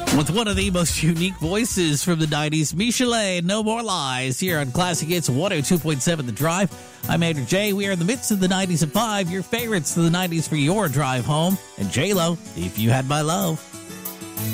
With one of the most unique voices from the 90s, Michelet, No More Lies, here on Classic Hits 102.7 The Drive. I'm Andrew J. We are in the midst of the 90s at 5, your favorites of the 90s for your drive home. And J-Lo, If You Had My Love.